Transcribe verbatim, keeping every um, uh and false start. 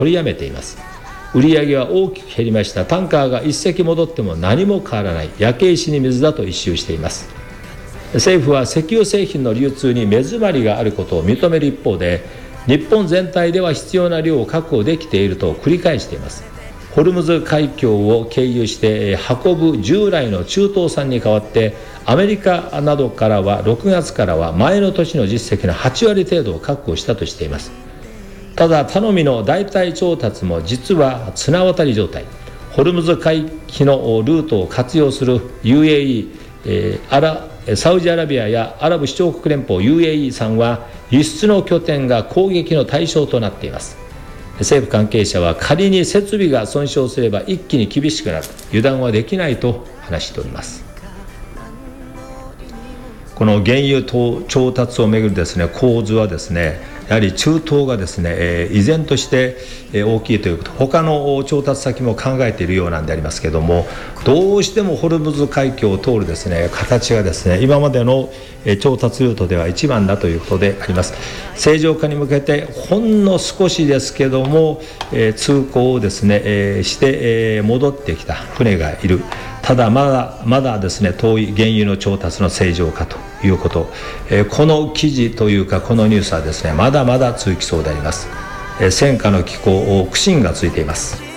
取りやめています。売上は大きく減りました。タンカーが一隻戻っても何も変わらない、焼け石に水だと一蹴しています。政府は石油製品の流通に目詰まりがあることを認める一方で、日本全体では必要な量を確保できていると繰り返しています。ホルムズ海峡を経由して運ぶ従来の中東産に代わって、アメリカなどからはろくがつからは前の年の実績のはちわり程度を確保したとしています。ただ頼みの代替調達も実は綱渡り状態。ホルムズ海峡のルートを活用する ユーエーイー、えー、アラサウジアラビアやアラブ首長国連邦 ユーエーイー さんは輸出の拠点が攻撃の対象となっています。政府関係者は仮に設備が損傷すれば一気に厳しくなる、油断はできないと話しております。この原油調達をめぐるですね構図はですね、やはり中東がですね、えー、依然として、えー、大きいということ、他の調達先も考えているようなんでありますけれども、どうしてもホルムズ海峡を通るですね形がですね今までの、えー、調達ルートでは一番だということであります。正常化に向けてほんの少しですけども、えー、通行をですね、えー、して、えー、戻ってきた船がいる。ただまだまだですね遠い原油の調達の正常化ということ、えー、この記事というかこのニュースはですねまだまだ続きそうであります。えー、戦火の気候苦心がついています。